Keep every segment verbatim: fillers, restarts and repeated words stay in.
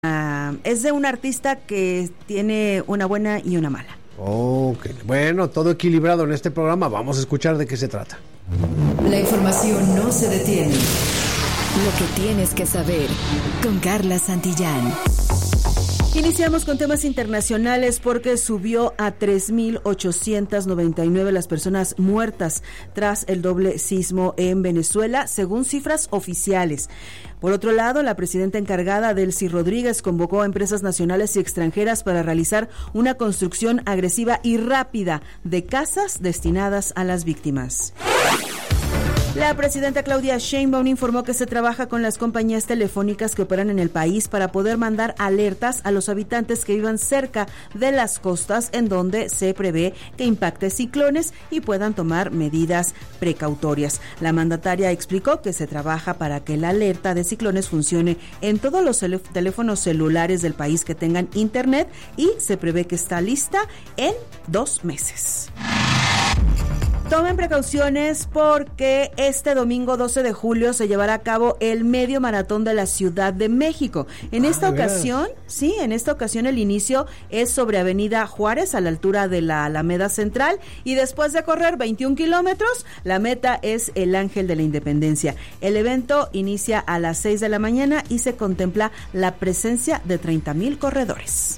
Uh, es de un artista que tiene una buena y una mala. Ok, bueno, todo equilibrado en este programa. Vamos a escuchar de qué se trata. La información no se detiene. Lo que tienes que saber con Carla Santillán. Iniciamos con temas internacionales porque subió a tres mil ochocientas noventa y nueve las personas muertas tras el doble sismo en Venezuela, según cifras oficiales. Por otro lado, la presidenta encargada, Delcy Rodríguez, convocó a empresas nacionales y extranjeras para realizar una construcción agresiva y rápida de casas destinadas a las víctimas. La presidenta Claudia Sheinbaum informó que se trabaja con las compañías telefónicas que operan en el país para poder mandar alertas a los habitantes que vivan cerca de las costas en donde se prevé que impacte ciclones y puedan tomar medidas precautorias. La mandataria explicó que se trabaja para que la alerta de ciclones funcione en todos los teléfonos celulares del país que tengan internet y se prevé que está lista en dos meses. Tomen precauciones porque este domingo doce de julio se llevará a cabo el medio maratón de la Ciudad de México. En esta ah, ocasión, sí, en esta ocasión el inicio es sobre Avenida Juárez a la altura de la Alameda Central y después de correr veintiún kilómetros, la meta es el Ángel de la Independencia. El evento inicia a las seis de la mañana y se contempla la presencia de treinta mil corredores.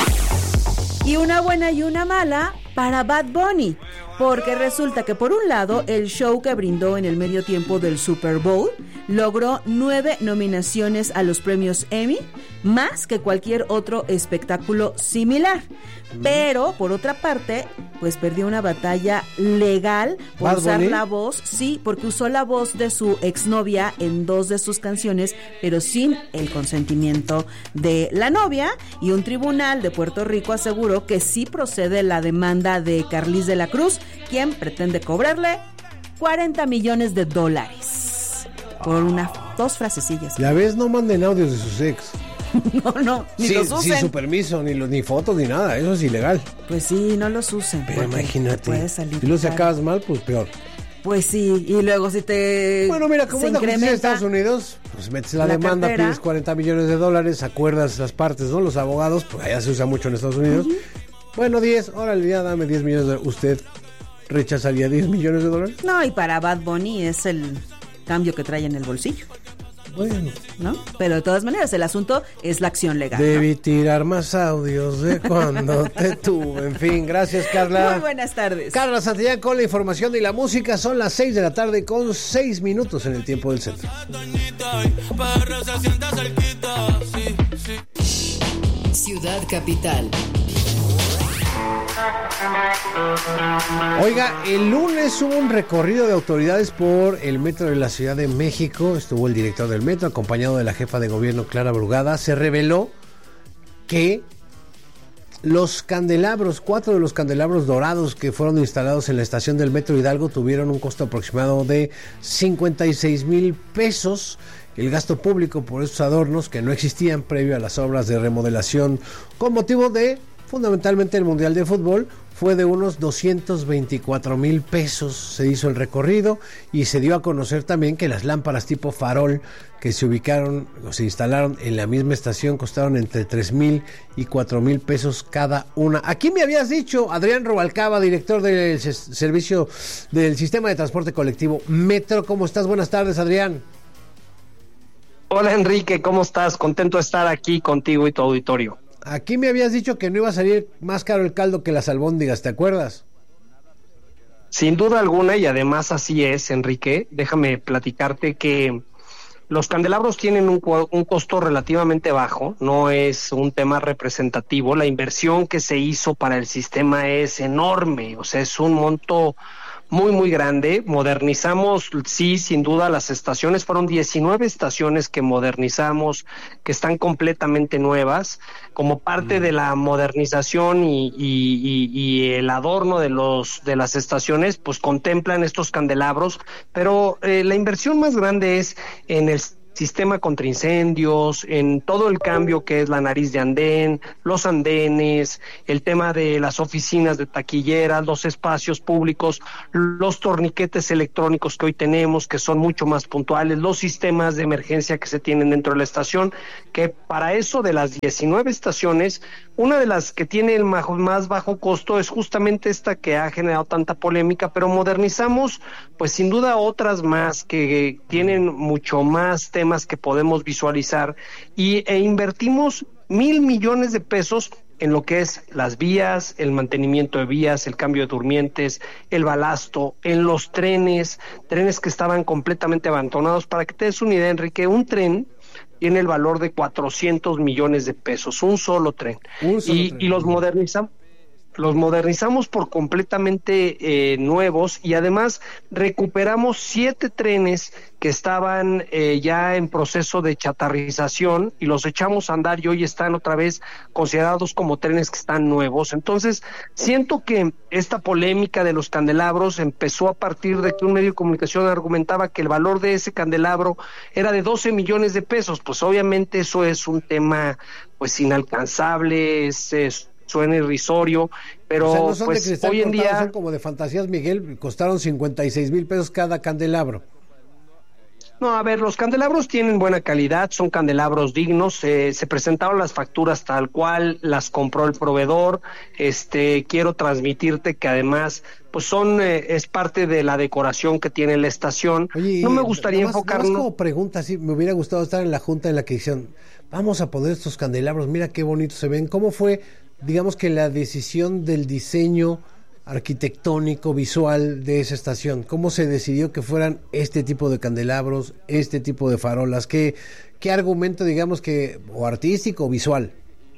Y una buena y una mala para Bad Bunny, porque resulta que por un lado el show que brindó en el medio tiempo del Super Bowl logró nueve nominaciones a los premios Emmy, más que cualquier otro espectáculo similar. Pero por otra parte, pues perdió una batalla legal por usar la voz, sí, porque usó la voz de su exnovia en dos de sus canciones, pero sin el consentimiento de la novia, y un tribunal de Puerto Rico aseguró que sí procede la demanda de Carlis de la Cruz, quien pretende cobrarle cuarenta millones de dólares por una, dos frasecillas. Ya ves, no manden audios de sus ex. No, no, ni sí, los usen. Sin su permiso, ni, ni fotos, ni nada, eso es ilegal. Pues sí, no los usen. Pero imagínate, puede salir si lo sacabas mal. mal, pues peor. Pues sí, y luego si te Bueno, mira, como es la justicia de Estados Unidos, pues metes la, la demanda, cartera. Pides cuarenta millones de dólares, acuerdas las partes, ¿no? Los abogados, pues allá se usa mucho en Estados Unidos. Uh-huh. Bueno, diez, órale, ya dame diez millones de dólares. ¿Usted rechazaría diez millones de dólares? No, y para Bad Bunny es el cambio que trae en el bolsillo. Bueno, ¿no? Pero de todas maneras, el asunto es la acción legal. Debí ¿no? tirar más audios de cuando te tuve. En fin, gracias, Carla. Muy buenas tardes. Carla Santillán con la información y la música. Son las seis de la tarde con seis minutos en el tiempo del centro. Ciudad Capital. Oiga, el lunes hubo un recorrido de autoridades por el metro de la Ciudad de México. Estuvo el director del metro acompañado de la jefa de gobierno Clara Brugada. Se reveló que los candelabros, cuatro de los candelabros dorados que fueron instalados en la estación del Metro Hidalgo tuvieron un costo aproximado de cincuenta y seis mil pesos. El gasto público por estos adornos que no existían previo a las obras de remodelación con motivo de fundamentalmente el Mundial de Fútbol fue de unos doscientos veinticuatro mil pesos. Se hizo el recorrido y se dio a conocer también que las lámparas tipo farol que se ubicaron o se instalaron en la misma estación costaron entre tres mil y cuatro mil pesos cada una. Aquí me habías dicho, Adrián Rubalcaba, director del servicio del sistema de transporte colectivo Metro. ¿Cómo estás? Buenas tardes, Adrián. Hola, Enrique, ¿cómo estás? Contento de estar aquí contigo y tu auditorio. Aquí me habías dicho que no iba a salir más caro el caldo que las albóndigas, ¿te acuerdas? Sin duda alguna, y además así es, Enrique. Déjame platicarte que los candelabros tienen un, un costo relativamente bajo, no es un tema representativo. La inversión que se hizo para el sistema es enorme, o sea, es un monto muy, muy grande. Modernizamos, sí, sin duda, las estaciones. Fueron diecinueve estaciones que modernizamos, que están completamente nuevas. Como parte mm. de la modernización y, y, y, y el adorno de los de las estaciones, pues contemplan estos candelabros. Pero eh, la inversión más grande es en el sistema contra incendios, en todo el cambio que es la nariz de andén, los andenes, el tema de las oficinas de taquilleras, los espacios públicos, los torniquetes electrónicos que hoy tenemos, que son mucho más puntuales, los sistemas de emergencia que se tienen dentro de la estación, que para eso de las diecinueve estaciones, una de las que tiene el más bajo costo es justamente esta que ha generado tanta polémica, pero modernizamos pues sin duda otras más que tienen mucho más temas que podemos visualizar y e invertimos mil millones de pesos en lo que es las vías, el mantenimiento de vías, el cambio de durmientes, el balasto, en los trenes, trenes que estaban completamente abandonados. Para que te des una idea, Enrique, un tren tiene el valor de cuatrocientos millones de pesos, un solo tren. Un solo y, tren. y los modernizamos. Los modernizamos por completamente eh, nuevos y además recuperamos siete trenes que estaban eh, ya en proceso de chatarrización y los echamos a andar y hoy están otra vez considerados como trenes que están nuevos. Entonces, siento que esta polémica de los candelabros empezó a partir de que un medio de comunicación argumentaba que el valor de ese candelabro era de doce millones de pesos. Pues obviamente eso es un tema pues inalcanzable, es... es suena irrisorio, pero o sea, no son pues de cristal hoy en día son como de fantasías, Miguel, costaron cincuenta y seis mil pesos cada candelabro. No, a ver, los candelabros tienen buena calidad, son candelabros dignos, eh, se presentaron las facturas tal cual, las compró el proveedor, este, quiero transmitirte que además, pues son, eh, es parte de la decoración que tiene la estación. Oye, no me gustaría nada más, enfocarnos... Nada más como pregunta, sí, me hubiera gustado estar en la junta en la que dijeron, vamos a poner estos candelabros, mira qué bonitos se ven, ¿cómo fue, digamos que la decisión del diseño arquitectónico, visual de esa estación? ¿Cómo se decidió que fueran este tipo de candelabros, este tipo de farolas? ¿Qué, qué argumento, digamos que, o artístico o visual?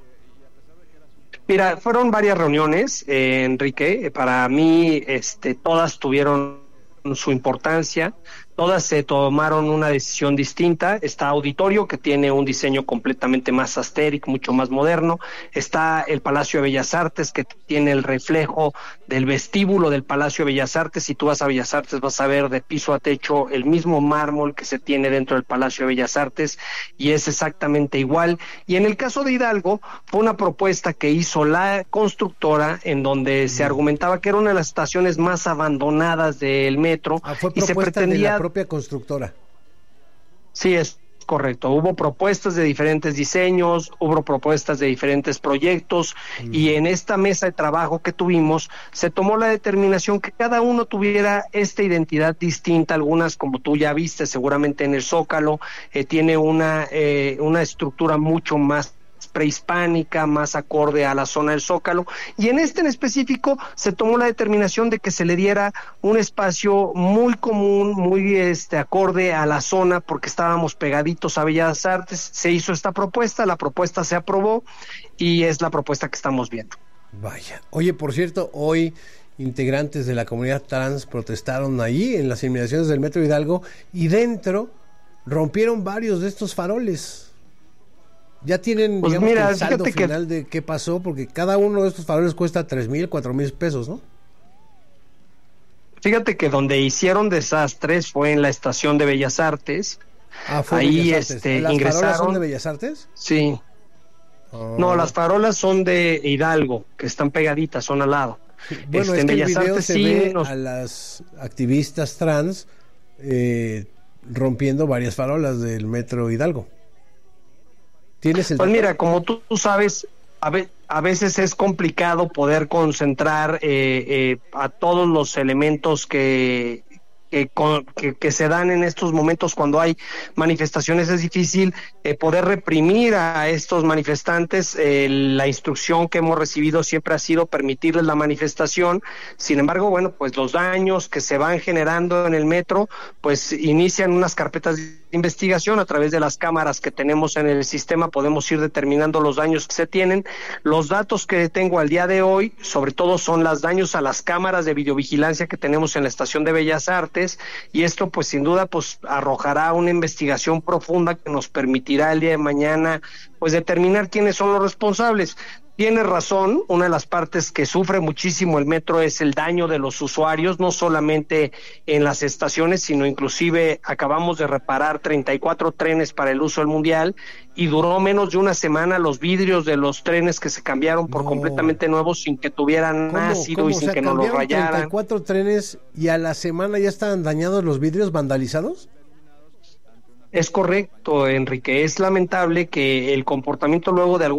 Mira, fueron varias reuniones, eh, Enrique. Para mí, este, todas tuvieron su importancia. Todas se tomaron una decisión distinta. Está Auditorio, que tiene un diseño completamente más asteric, mucho más moderno. Está el Palacio de Bellas Artes, que tiene el reflejo del vestíbulo del Palacio de Bellas Artes. Si tú vas a Bellas Artes, vas a ver de piso a techo el mismo mármol que se tiene dentro del Palacio de Bellas Artes, y es exactamente igual. Y en el caso de Hidalgo, fue una propuesta que hizo la constructora, en donde se argumentaba que era una de las estaciones más abandonadas del metro. Ah, fue y se pretendía... de la propia constructora. Sí, es correcto. Hubo propuestas de diferentes diseños, hubo propuestas de diferentes proyectos, mm. y en esta mesa de trabajo que tuvimos se tomó la determinación que cada uno tuviera esta identidad distinta. Algunas, como tú ya viste seguramente en el Zócalo, eh, tiene una eh, una estructura mucho más prehispánica, más acorde a la zona del Zócalo, y en este en específico se tomó la determinación de que se le diera un espacio muy común, muy este acorde a la zona, porque estábamos pegaditos a Bellas Artes. Se hizo esta propuesta, la propuesta se aprobó y es la propuesta que estamos viendo. Vaya. Oye, por cierto, hoy integrantes de la comunidad trans protestaron ahí en las inmediaciones del Metro Hidalgo y dentro rompieron varios de estos faroles. Ya tienen, pues digamos, mira, el saldo final que... de qué pasó, porque cada uno de estos faroles cuesta tres mil, cuatro mil pesos, ¿no? Fíjate que donde hicieron desastres fue en la estación de Bellas Artes. Ah, fue ahí Bellas Artes. este ¿Las ingresaron... farolas son de Bellas Artes? Sí. Oh. No, las farolas son de Hidalgo, que están pegaditas, son al lado. Bueno, este, es que en el video Artes, se sí, ve nos... a las activistas trans eh, rompiendo varias farolas del Metro Hidalgo. ¿Tienes el pues dato? Mira, como tú, tú sabes, a, ve, a veces es complicado poder concentrar eh, eh, a todos los elementos que, que, que, que se dan en estos momentos cuando hay manifestaciones. Es difícil eh, poder reprimir a estos manifestantes. Eh, la instrucción que hemos recibido siempre ha sido permitirles la manifestación. Sin embargo, bueno, pues los daños que se van generando en el metro, pues inician unas carpetas de investigación. A través de las cámaras que tenemos en el sistema podemos ir determinando los daños que se tienen. Los datos que tengo al día de hoy, sobre todo, son los daños a las cámaras de videovigilancia que tenemos en la estación de Bellas Artes, y esto pues sin duda pues arrojará una investigación profunda que nos permitirá el día de mañana pues determinar quiénes son los responsables. Tiene razón, una de las partes que sufre muchísimo el metro es el daño de los usuarios, no solamente en las estaciones, sino inclusive acabamos de reparar treinta y cuatro trenes para el uso del mundial y duró menos de una semana los vidrios de los trenes que se cambiaron por no. completamente nuevos sin que tuvieran ácido y sin o sea, que nos los rayaran. treinta y cuatro trenes y a la semana ya estaban dañados los vidrios, vandalizados. Es correcto, Enrique, es lamentable que el comportamiento luego de algún